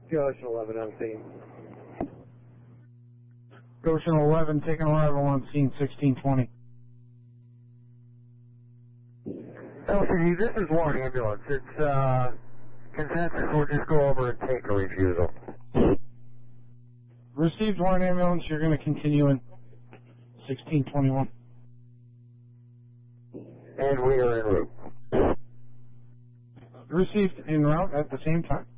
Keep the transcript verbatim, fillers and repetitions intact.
Goshen eleven on scene. Goshen eleven, taking arrival on scene sixteen twenty. L C D, this is one ambulance. It's, uh, consensus, we'll just go over and take a refusal. Received one ambulance, you're going to continue in sixteen twenty-one. And we are en route. Received en route at the same time.